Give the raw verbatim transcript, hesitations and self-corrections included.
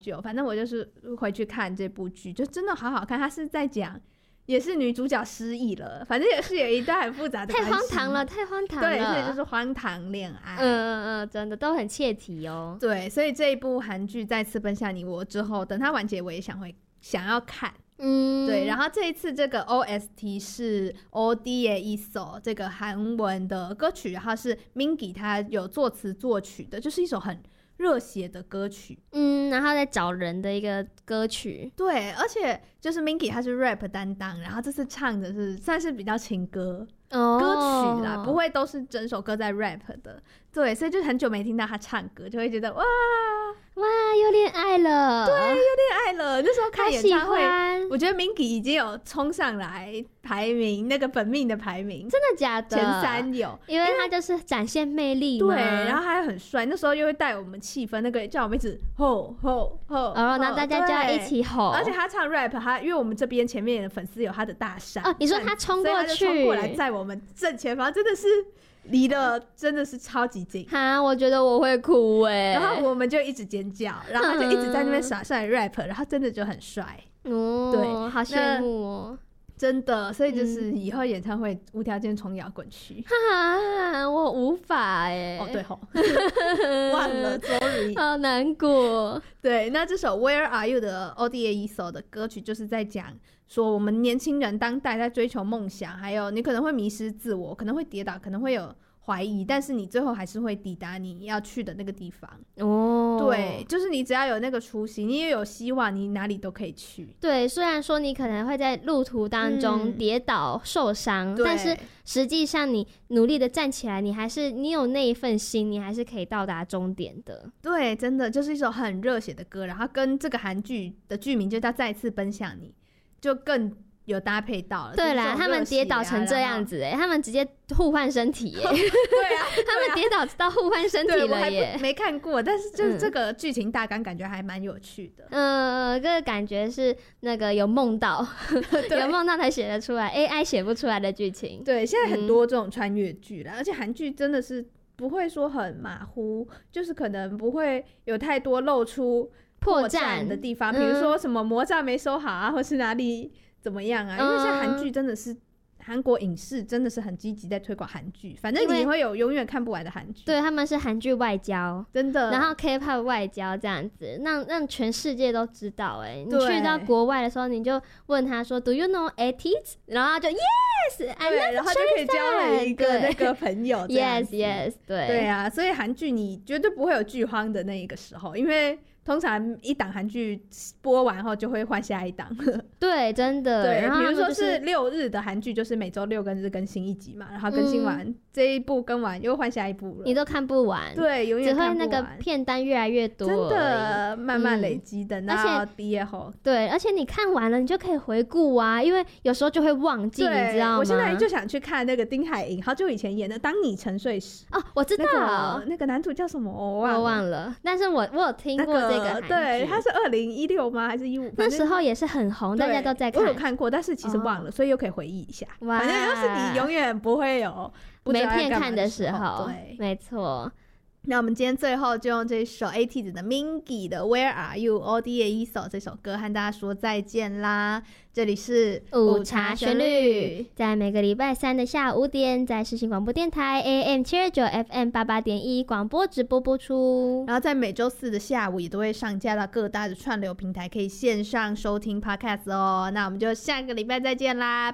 久，反正我就是回去看这部剧，就真的好好看。它是在讲，也是女主角失忆了，反正也是有一段很复杂的关系。 太荒唐了，太荒唐了。 对，所以就是荒唐恋爱。 嗯嗯嗯，真的都很切题哦。 对，所以这一部韩剧再次奔向你我之后，等它完结我也想会想要看。嗯，对，然后这一次这个 O S T 是 어디에 있어 这个韩文的歌曲，然后是 Mingi 他有作词作曲的，就是一首很热血的歌曲。 嗯，然后在找人的一个歌曲。 对，而且就是 Mingi 他是 rap 担当，然后这次唱的是算是比较情歌、哦、歌曲啦，不会都是整首歌在 rap 的。对，所以就很久没听到他唱歌，就会觉得哇哇，又恋爱了。 对，又恋爱了。那时候看演唱会，我觉得 Mingi 已经有冲上来排名，那个本命的排名。 真的假的？ 前三有， 因为他就是展现魅力嘛。 对，然后还很帅，那时候又会带我们气氛，那个叫我们一直吼吼吼， 哦，然后大家就要一起吼。 而且他唱 rap， 他因为我们这边前面的粉丝有他的大伞。 哦，你说他冲过去， 所以他就冲过来在我们正前方，真的是离得真的是超级近。 哈，我觉得我会哭哎、欸。 然后我们就一直尖叫，然后他就一直在那边耍帅 rap，、嗯、然后真的就很帅。 哦，对，好羡慕哦。 真的，所以就是以后演唱会无条件冲摇滚区。 哈，我无法哎、欸。 哦，对吼，忘了 ，sorry， 好难过。 对，那这首 Where Are You 的 어디에 있어 的歌曲，就是在讲说我们年轻人当代在追求梦想，还有你可能会迷失自我，可能会跌倒，可能会有怀疑，但是你最后还是会抵达你要去的那个地方。哦，对，就是你只要有那个初心，你也有希望，你哪里都可以去。 对，虽然说你可能会在路途当中跌倒、嗯、受伤，但是实际上你努力的站起来，你还是你有那一份心，你还是可以到达终点的。 对，真的就是一首很热血的歌，然后跟这个韩剧的剧名就叫再次奔向你，就更有搭配到了。 对啦、啊、他们跌倒成这样子、欸、他们直接互换身体耶、欸、 对啊， 他们跌倒到互换身体了耶。 没看过，但是就是这个剧情大纲感觉还蛮有趣的。 嗯，这个感觉是那个有梦到有梦到才写得出来 A I 写不出来的剧情。 对，现在很多这种穿越剧啦、嗯、而且韩剧真的是不会说很马虎，就是可能不会有太多露出破绽的地方，比如说什么魔杖没收好啊，或是哪里怎么样啊？因为现在韩剧真的是韩国影视真的是很积极在推广韩剧，反正你会有永远看不完的韩剧。 对，他们是韩剧外交， 真的。 然后 K-pop 外交这样子，让让全世界都知道、欸。哎，你去到国外的时候，你就问他说 ，Do you know eighties？ 然后他就 Yes，I love 然后就可以交了一个那个朋友。 Yes Yes， 对对啊，所以韩剧你绝对不会有剧荒的那一个时候，因为通常一档韩剧播完后就会换下一档。 对，真的。 对， 然后、 比如说是六日的韩剧，就是每周六跟日更新一集嘛，然后更新完、嗯、这一部更完又换下一部了， 你都看不完。 对，永远看不完， 只会那个片单越来越多， 真的慢慢累积的。然后毕业后， 对，而且你看完了，你就可以回顾啊，因为有时候就会忘记，你知道吗？ 我现在就想去看那个丁海寅好久以前演的《当你沉睡时》。 哦，我知道、 那個、那个男主叫什么，我忘了， 我忘了，但是我我有听过这个韩剧、那個、 对，他是二零一六吗？还是一五？ 那时候也是很红，大家都在看。 我有看过，但是其实忘了，哦、所以又可以回忆一下。反正就是你永远不会有不没片看的时候， 对， 没错。 那我们今天最后就用这首 A T E E Z 的 Mingi 的 Where Are You 어디에 있어 这首歌和大家说再见啦。这里是午茶旋律，在每个礼拜三的下午五点，在世新广播电台 A M 七二九 F M 八八点一广播直播播出。 然后在每周四的下午也都会上架到各大的串流平台，可以线上收听 Podcast 哦。那我们就下个礼拜再见啦。